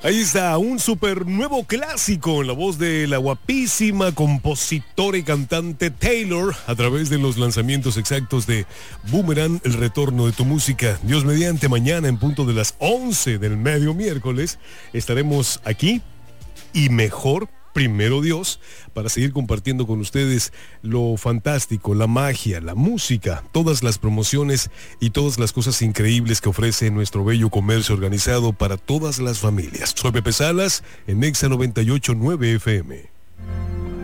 Ahí está, un super nuevo clásico en la voz de la guapísima compositora y cantante Taylor a través de los lanzamientos exactos de Boomerang, el retorno de tu música. Dios mediante, mañana en punto de las 11 del medio miércoles estaremos aquí y mejor, primero Dios, para seguir compartiendo con ustedes lo fantástico, la magia, la música, todas las promociones y todas las cosas increíbles que ofrece nuestro bello comercio organizado para todas las familias. Soy Pepe Salas en Exa 98.9 FM.